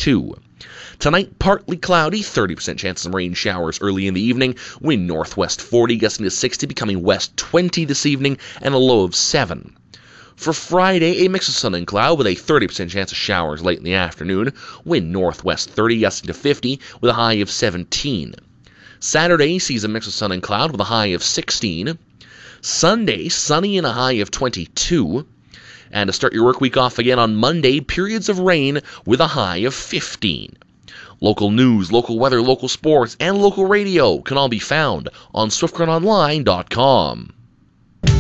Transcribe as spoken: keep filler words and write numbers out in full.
twenty-two. Tonight, partly cloudy, thirty percent chance of some rain showers early in the evening. Wind northwest forty, gusting to sixty, becoming west twenty this evening, and a low of seven. For Friday, a mix of sun and cloud with a thirty percent chance of showers late in the afternoon. Wind northwest thirty, gusting to fifty, with a high of seventeen. Saturday sees a mix of sun and cloud with a high of sixteen. Sunday, sunny and a high of twenty-two. And to start your work week off again on Monday, periods of rain with a high of fifteen. Local news, local weather, local sports, and local radio can all be found on swift current online dot com.